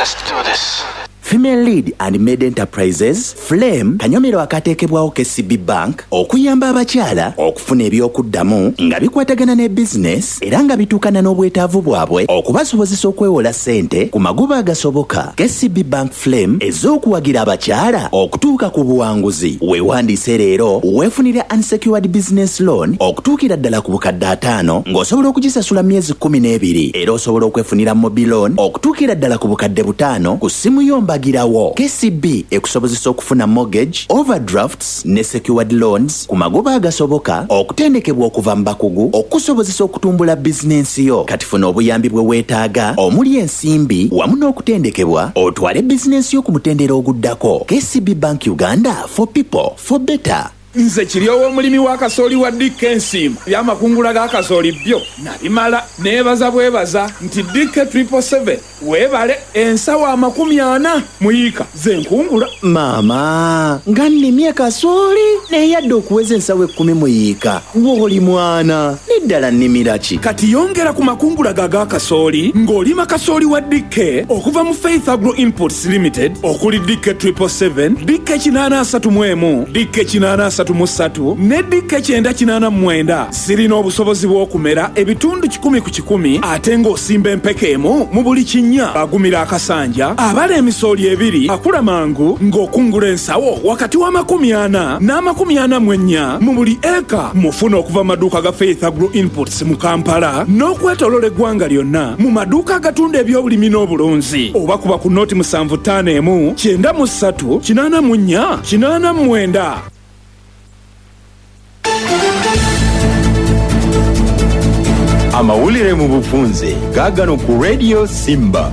Let's do this. Female Lead and Made Enterprises, Flame, kanyomero akateekebwawo KCB Bank, okuyamba abakyala okufuna ebyokuddamu nga bikwatagana ne business era nga bituukana n'obwetaavu bwabwe okubasobozesa okwewola ssente ku magoba agasoboka. KCB Bank Flame ez'okuwagira abakyala okutuuka ku buwanguzi. Weewandiise leero weefunire unsecured business loan okutuukira ddala ku bukadde 5 ng'osobola okugisasula myezi 12 era osobola okwefunira mobile loan okutuukira ddala ku bukadde 5 ku ssimu yomba Girawo. KCB ekusobozesa okufuna mortgage, overdrafts ne secured loans ku magoba agasoboka okutendekebwa okuva mu bakugu okusobozesa okutumbula bizinensi yo. Kati funa obuyambi bwe weetaaga omuli ensimbi wamu n'okutendekebwa otwale bizinensi yo ku mutendera oguddako. KCB Bank Uganda, for people, for better. Nze kiryowo omulimi wa kasooli wa Dick Ensiima byamakungula ga kasooli byo nabimala neebaza bwebaza nti Dick 777 weebale ensawo 40 muyiika ze nkungula. Maama nga nnimye kasooli neyadde okuweza ensawo 10 muyiika bw'oli mwana neddala nnimira ki? Kati yongera ku makungula ga kasooli ng'olima kasooli wa Dick okuva mu Faith Agro Imports Limited okuli Dick 777, Dick 831, Dick 8 musatu ne Dick 989 sirina obusobozi bw'okumera ebitundu 10 ku 10 ate ng'osimba empeke emu mu buli kinnya bagumira akasanja abala emisooli ebiri akula mangu ng'okungula ensawo wakati wa 40 n'44 mu buli eka. Mufuna okuva maduuka ga Faith Agro Imports mu Kampala n'okwetolola eggwanga lyonna mu maduuka agatunda ebyobulimi n'obulunzi oba kuba ku noti 751 93 84 89. Amawulire mu bufunze gaagano ku Radio Simba.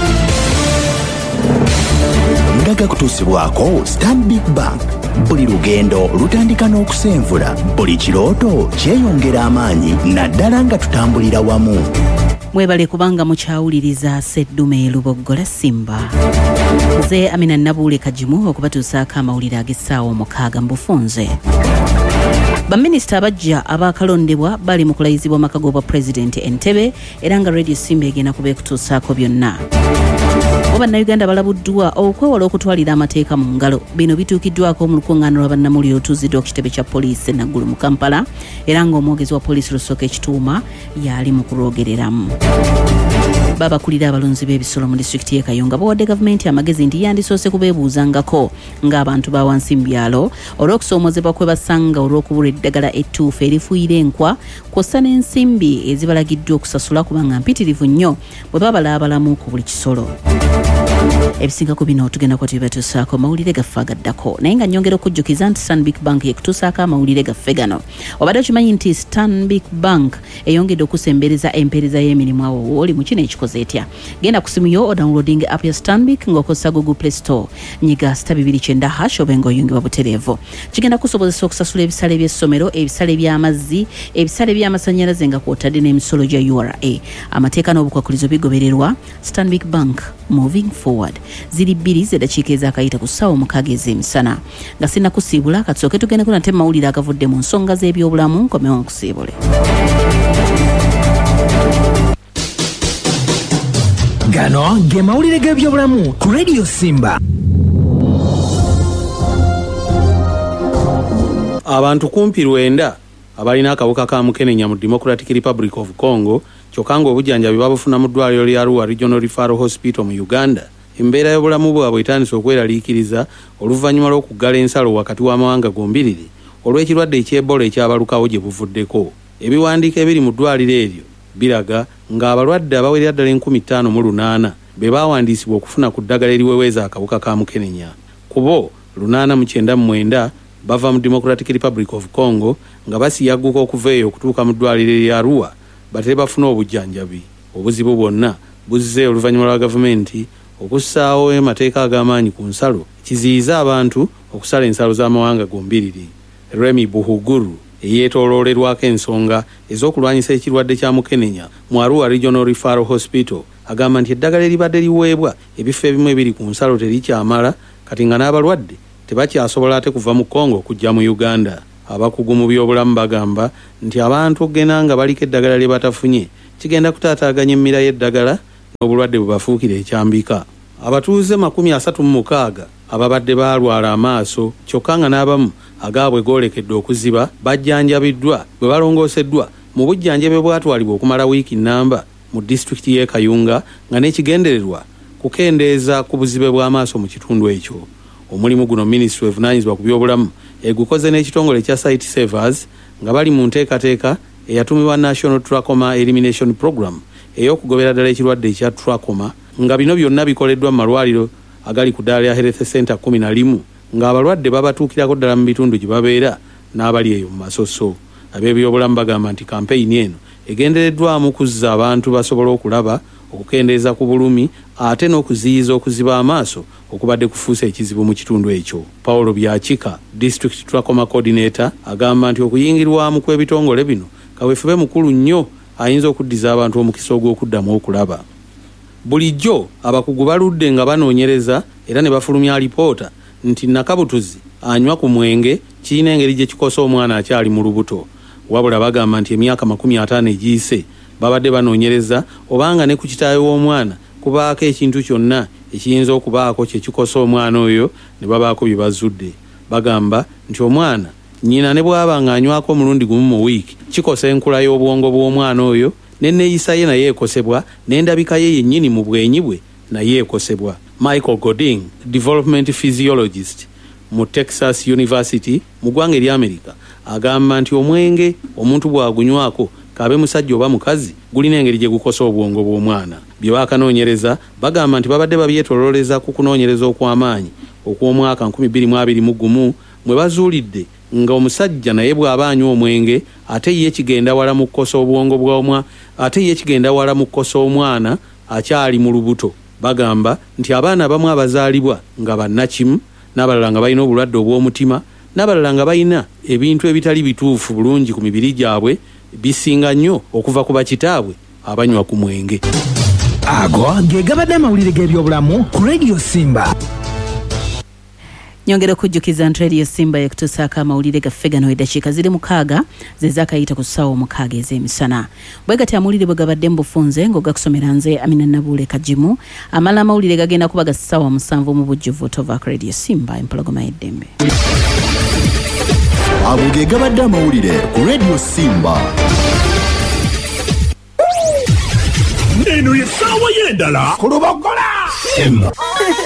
Ngaga kutuusibwako Stanbic Bank. Buli lugendo lutandika n'okusenvula, buli kirooto kyeyongera amaanyi naddala nga tutambulira wamu. Mwebale kubanga mukyawuliriza Seddume Luboggola Simba. Nze Amina Nabuule Kajimu okubatuusaako amawulire ag'essaawa 6 mu bufunze. Baminisita abajja abakalondebwa bali mu kulayizibwa amaka g'obwa Pulezidenti Entebbe era nga Radio Simba egenda kubeekutuusaako byonna. Bannayuganda balabuddwa okwewala okutwalira amateeka mu ngalo. Bino bituukiddwako mu lukuŋŋaana lwa bannamawulire otuuziddwa ku kitebe kya poliisi Naggulu mu Kampala era ng'omwogezi wa poliisi Lusooka Ekituuma yali mu kulwogereramu. Babakulira abalunzi b'ebisolo mu disitulikiti y'e Kayunga bawadde gavumenti amagezi nti yandisoose kubeebuuzangako ng'abantu ba wansi mu byalo olw'okusoomoozebwa kwe basanga olw'okubula eddagala ettuufu erifuuyira enkwa kw'ossa n'ensimbi ezibalagiddwa okusasula kubanga mpitirivu nnyo bwe babalaabalamu ku buli kisolo. Ebisinga ku bino tugenda kuba tubibatuusaako amawulire gaffe agaddako naye nga nnyongera okujjukiza nti Stanbic Bank yekutuusaako amawulire gaffe gano. Obadde okimanyi nti Stanbic Bank eyongedde okusembereza empeereza y'emirimu awo wooli mu kino ekikoze etya? Genda ku simu yo odownloading app ya Stanbic ng'okozesa Google Play Store nyiga *229# obe ng'oyungibwa butereevu. Kigenda kusobozesa okusasula ebisale by'essomero, ebisale by'amazzi, ebisale by'amasannyalaze nga kw'otadde n'emisolo gya URA. Amateeka n'obukwakkulizo bigobererwa. Stanbic Bank, moving forward. Ziri 2 z'eddakiika ez'akayita ku ssaawa 6 ez'emisana. Nga sinnakusiibula katusooke tugendeko nate mawulire agavudde mu nsonga z'ebyobulamu nkomewo nkusiibule. Gano ge mawulire g'ebyobulamu ku Radio Simba. Abantu kumpi 9 abalina akawuka ka mukenenya mu Democratic Republic of Congo kyokka ng'obujjanjabi babufuna mu ddwaliro lya Arua Regional Referral Hospital mu Uganda. Embeera y'obulamu bwabwe etandise okweraliikiriza oluvannyuma lw'okuggala ensalo wakati w'amawanga gombiriri olw'ekirwadde eky'Ebola ekyabalukawo gye buvuddeko. Ebiwandiiko ebiri mu ddwaliro eryo biraga ng'abalwadde abawerera ddala 58 be baawandiisibwa okufuna ku ddagala eriweweeza akawuka ka mukenenya. Ku bo 499 bava mu Democratic Republic of Congo nga basiyagguka okuva eyo okutuuka mu ddwaliro erya Arua batere bafuna obujjanjabi. Obuzibu bwonna buzze oluvannyuma lwa gavumenti okussaawo emateeka ag'amaanyi ku nsalo kiziyiza abantu okusala ensalo z'amawanga gombiriri. Remy Buhuguru eyeetooloolerwako ensonga ez'okulwanyisa ekirwadde kya mukenenya mu Arua Regional Referral Hospital agamba nti eddagala eribadde liweebwa ebifo ebimu ebiri ku nsalo terikyamala kati nga n'abalwadde tebakyasobola ate kuva mu Congo kujja mu Uganda. Abakugu mu byobulamu bagamba nti abantu okugenda nga baliko eddagala lye batafunye kigenda kutaataaganya emmira y'eddagala n'obulwadde bwe bafuukira ekyambika. abatuuze 36 ababadde balwala amaaso kyokka nga n'abamu agaabwe goolekedde okuziba bajjanjabiddwa bwe balongooseddwa mu bujjanjabe bwatwalibwa okumala wiiki nnamba mu disitulikiti y'e Kayunga nga n'ekigendererwa kukendeeza ku buzibe bw'amaaso mu kitundu ekyo. Omulimu guno minisitule evunaanyizibwa ku byobulamu egukoze n'ekitongole kya Sight Savers nga bali mu nteekateeka eyatumibwa National Trachoma Elimination Program ey'okugobera ddala ekirwadde ekya trachoma, nga bino byonna bikoleddwa mu malwaliro agali ku Dalia Health Center 11 ng'abalwadde babatuukirako ddala mu bitundu gye babeera n'abali eyo mu masoso. Ab'ebyobulamu bagamba nti kampeyini eno egendereddwamu kuzza abantu basobola okulaba, okukendeeza ku bulumi ate n'okuziyiza okuziba amaaso okubadde kufuusa ekizibu mu kitundu ekyo. Paulo Byakika, District Trachoma Coordinator, agamba nti okuyingirwamu kw'ebitongole bino kaweefube mukulu nnyo ayinza okuddiza abantu omukisa ogw'okuddamu okulaba. Bulijjo abakugu baludde nga banoonyereza era ne bafulumya alipoota nti nakabutuzi anywa ku mwenge kirina engeri gye kikosa omwana akyali mu lubuto. Wabula bagamba nti emyaka 50 egiyise babadde banoonyereza obanga ne ku kitaawe w'omwana kubaako ekintu kyonna ekiyinza okubaako kye kikosa omwana oyo ne babaako bye bazudde. Bagamba nti omwana nnyina ne bw'aba ng'anywako omulundi gumu mu wiiki kikosa enkula y'obwongo bw'omwana oyo, n'enneeyisa ye naye ekosebwa, n'endabika ye yennyini mu bwenyi bwe naye ekosebwa. Michael Goding, development physiologist mu Texas University mu ggwanga ery'Amerika, agamba nti omwenge omuntu bw'agunywako kabe musajja oba mukazi gulina engeri gye gukosa obwongo bw'omwana. Bye baakanoonyereza bagamba nti babadde babyetolooleza ku kunoonyereza okw'amaanyi okw'omwaka 2021 mwe bazuulidde nga omusajja naye bw'aba anywa omwenge ate ye kigenda wala mu kukosa obwongo bw'omwana, ate ye kigenda wala mu kukosa omwana akyali mu lubuto. Bagamba nti abaana abamu abazaalibwa nga bannakimu, n'abalala nga balina obulwadde obw'omutima, n'abalala nga balina ebintu ebitali bituufu bulungi ku mibiri gyabwe bisinga nnyo okuva ku bakitaabwe abanywa ku mwenge. Ago ge gabadde amawulire g'ebyobulamu ku Radio Simba. Nyongera okujjukiza nti Radio Simba yakutusaako amawulire gaffe gano eddakiika ziri 6 ze zaakayita ku ssaawa 6 ez'emisana. Bwe gati amawulire bwe gabadde mu bufunze ng'ogakusomera nze Amina Nabuule Kajimu. Amala amawulire gagenda kuba ga ssaawa 7 mu bujjuvu tova ku Radio Simba empologoma y'eddembe. Ago ge gabadde amawulire ku Radio Simba. Eno ye ssaawa y'endala ku Lubogola Simba.